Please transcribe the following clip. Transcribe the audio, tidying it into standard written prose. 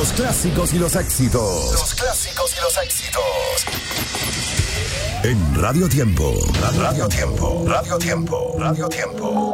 Los clásicos y los éxitos. Los clásicos y los éxitos. En Radio Tiempo. Radio Tiempo. Radio Tiempo. Radio Tiempo.